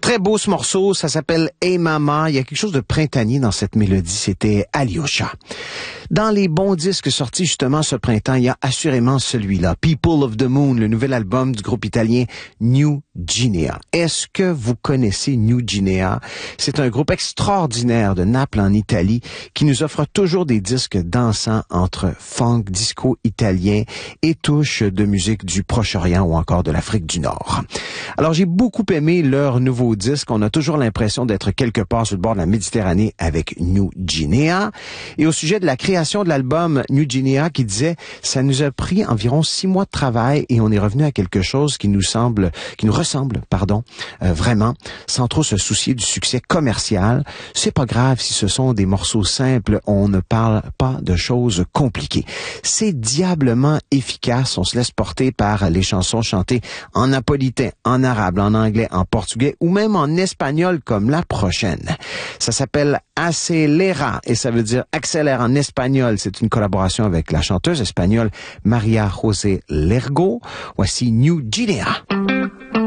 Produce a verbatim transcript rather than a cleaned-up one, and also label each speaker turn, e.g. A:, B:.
A: Très beau ce morceau, ça s'appelle Hey Mama. Il y a quelque chose de printanier dans cette mélodie, c'était Alyosha. Dans les bons disques sortis justement ce printemps, il y a assurément celui-là, People of the Moon, le nouvel album du groupe italien New Guinea. Est-ce que vous connaissez New Guinea? C'est un groupe extraordinaire de Naples en Italie qui nous offre toujours des disques dansants entre funk, disco italien et touches de musique du Proche-Orient ou encore de l'Afrique du Nord. Alors j'ai beaucoup aimé leur nouveau disque. On a toujours l'impression d'être quelque part sur le bord de la Méditerranée avec New Guinea. Et au sujet de la création de l'album New Guinea qui disait « Ça nous a pris environ six mois de travail et on est revenu à quelque chose qui nous semble, qui nous ressemble, pardon, euh, vraiment, sans trop se soucier du succès commercial. C'est pas grave si ce sont des morceaux simples, on ne parle pas de choses compliquées. C'est diablement efficace, on se laisse porter par les chansons chantées en napolitain, en arabe, en anglais, en portugais ou même en espagnol comme la prochaine. Ça s'appelle Acelera et ça veut dire accélère en espagnol. C'est une collaboration avec la chanteuse espagnole Maria José Lergo. Voici New Guinea.